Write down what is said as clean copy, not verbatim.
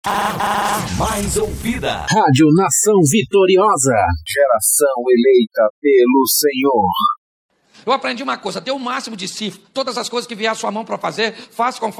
Mais ouvida. Rádio Nação Vitoriosa. Geração eleita pelo Senhor. Eu aprendi uma coisa, dê o máximo de si. Todas as coisas que vier à sua mão para fazer, faça conforme